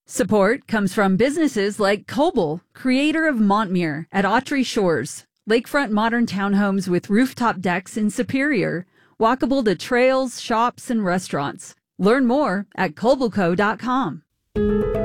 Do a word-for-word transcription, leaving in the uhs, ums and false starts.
Support comes from businesses like Coble, creator of Montmere at Autry Shores, lakefront modern townhomes with rooftop decks in Superior, walkable to trails, shops, and restaurants. Learn more at cobleco dot com.